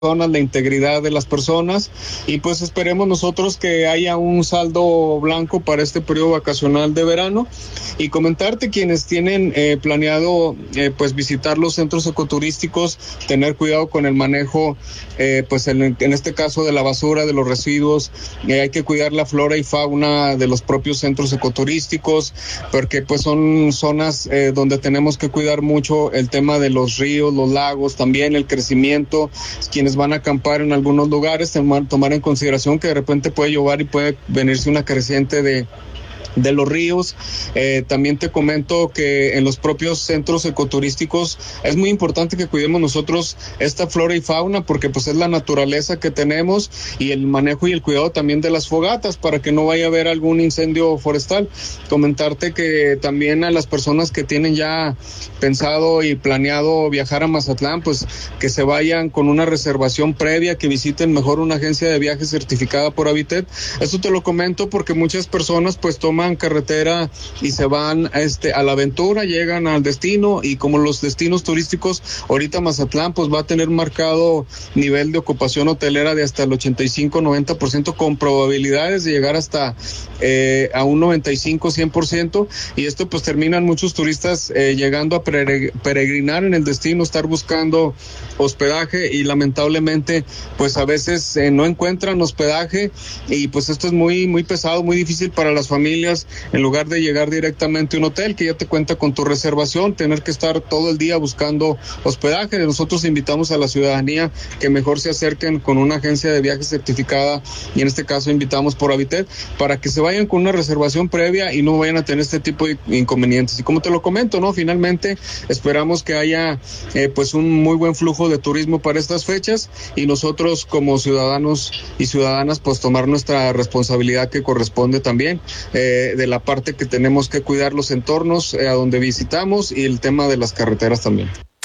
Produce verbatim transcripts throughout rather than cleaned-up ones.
la integridad de las personas, y pues esperemos nosotros que haya un saldo blanco para este periodo vacacional de verano. Y comentarte, quienes tienen eh, planeado eh, pues visitar los centros ecoturísticos, tener cuidado con el manejo eh, pues en, en este caso de la basura, de los residuos. Eh, hay que cuidar la flora y fauna de los propios centros ecoturísticos, porque pues son zonas eh, donde tenemos que cuidar mucho el tema de los ríos, los lagos, también el crecimiento. Quienes van a acampar en algunos lugares, tomar, tomar en consideración que de repente puede llover y puede venirse una creciente de de los ríos. Eh, también te comento que en los propios centros ecoturísticos es muy importante que cuidemos nosotros esta flora y fauna, porque pues es la naturaleza que tenemos, y el manejo y el cuidado también de las fogatas para que no vaya a haber algún incendio forestal. Comentarte que también a las personas que tienen ya pensado y planeado viajar a Mazatlán, pues que se vayan con una reservación previa, que visiten mejor una agencia de viajes certificada por Habitat. Esto te lo comento porque muchas personas pues toman carretera y se van este, a la aventura, llegan al destino, y como los destinos turísticos, ahorita Mazatlán pues va a tener marcado nivel de ocupación hotelera de hasta el ochenta y cinco noventa por ciento, con probabilidades de llegar hasta eh, a un noventa y cinco cien por ciento, y esto pues terminan muchos turistas eh, llegando a peregrinar en el destino, estar buscando hospedaje, y lamentablemente pues a veces eh, no encuentran hospedaje, y pues esto es muy muy pesado, muy difícil para las familias. En lugar de llegar directamente a un hotel que ya te cuenta con tu reservación, tener que estar todo el día buscando hospedaje. Nosotros invitamos a la ciudadanía que mejor se acerquen con una agencia de viajes certificada, y en este caso invitamos por Habitat, para que se vayan con una reservación previa y no vayan a tener este tipo de inconvenientes. Y como te lo comento, no, finalmente esperamos que haya eh, pues un muy buen flujo de turismo para estas fechas, y nosotros como ciudadanos y ciudadanas pues tomar nuestra responsabilidad que corresponde también eh, de la parte que tenemos que cuidar los entornos eh, a donde visitamos, y el tema de las carreteras también.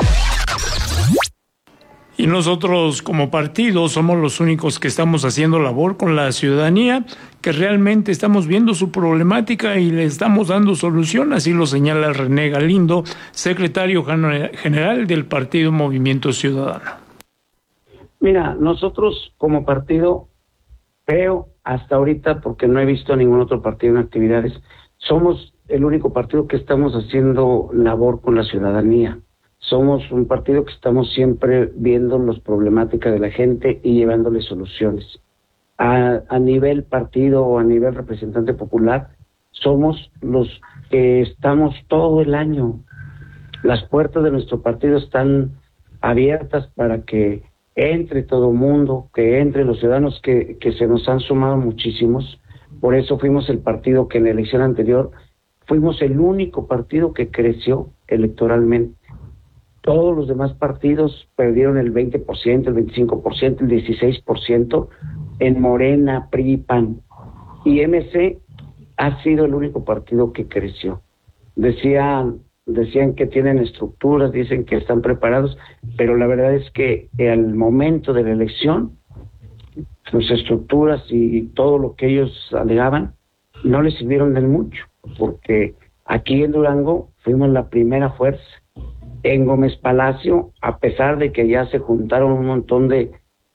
Y nosotros como partido somos los únicos que estamos haciendo labor con la ciudadanía, que realmente estamos viendo su problemática y le estamos dando solución, así lo señala René Galindo, secretario general del partido Movimiento Ciudadano. Mira, nosotros como partido, creo hasta ahorita, porque no he visto a ningún otro partido en actividades, somos el único partido que estamos haciendo labor con la ciudadanía. Somos un partido que estamos siempre viendo las problemáticas de la gente y llevándole soluciones. A, a nivel partido o a nivel representante popular, somos los que estamos todo el año. Las puertas de nuestro partido están abiertas para que entre todo mundo, que entre los ciudadanos que, que se nos han sumado muchísimos. Por eso fuimos el partido que en la elección anterior fuimos el único partido que creció electoralmente. Todos los demás partidos perdieron el veinte por ciento, el veinticinco por ciento, el dieciséis por ciento en Morena, P R I, P A N. Y M C ha sido el único partido que creció. Decían, decían que tienen estructuras, dicen que están preparados, pero la verdad es que al momento de la elección, sus estructuras y todo lo que ellos alegaban no les sirvieron de mucho, porque aquí en Durango fuimos la primera fuerza. En Gómez Palacio, a pesar de que ya se juntaron un montón de,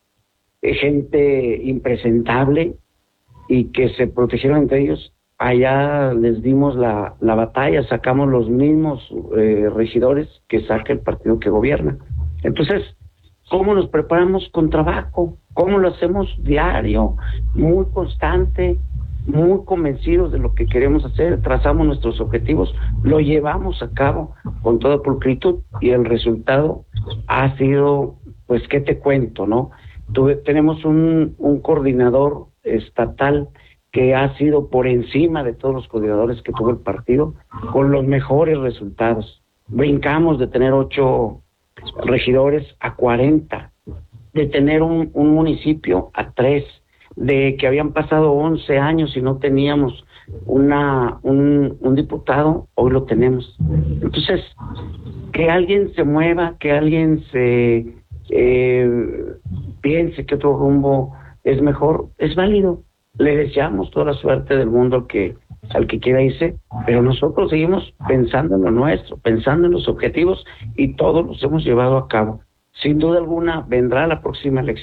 de gente impresentable y que se protegieron entre ellos, allá les dimos la, la batalla, sacamos los mismos eh, regidores que saca el partido que gobierna. Entonces, ¿cómo nos preparamos con trabajo? ¿Cómo lo hacemos diario, muy constante, muy convencidos de lo que queremos hacer? Trazamos nuestros objetivos, lo llevamos a cabo con toda pulcritud, y el resultado ha sido, pues, ¿qué te cuento, no? Tuve, tenemos un, un coordinador estatal que ha sido por encima de todos los coordinadores que tuvo el partido, con los mejores resultados. Brincamos de tener ocho regidores a cuarenta, de tener un, un municipio a tres, de que habían pasado once años y no teníamos una un, un diputado, hoy lo tenemos. Entonces, que alguien se mueva, que alguien se eh, piense que otro rumbo es mejor, es válido. Le deseamos toda la suerte del mundo al que, al que quiera irse, pero nosotros seguimos pensando en lo nuestro, pensando en los objetivos, y todos los hemos llevado a cabo. sin duda alguna vendrá la próxima elección.